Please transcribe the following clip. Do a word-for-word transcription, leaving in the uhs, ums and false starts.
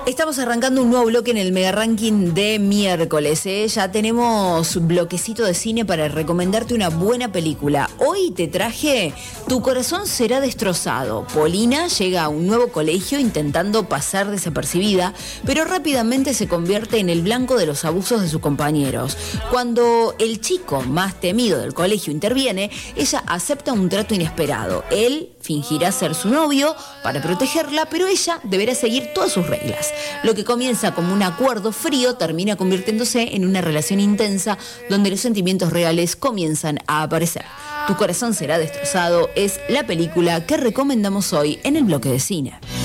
Estamos arrancando un nuevo bloque en el Mega Ranking de miércoles, ¿eh? Ya tenemos bloquecito de cine para recomendarte una buena película. Hoy te traje Tu corazón será destrozado. Polina llega a un nuevo colegio intentando pasar desapercibida, pero rápidamente se convierte en el blanco de los abusos de sus compañeros. Cuando el chico más temido del colegio interviene, ella acepta un trato inesperado. Él fingirá ser su novio para protegerla, pero ella deberá seguir todas sus reglas. Lo que comienza como un acuerdo frío termina convirtiéndose en una relación intensa donde los sentimientos reales comienzan a aparecer. Tu corazón será destrozado es la película que recomendamos hoy en el bloque de cine.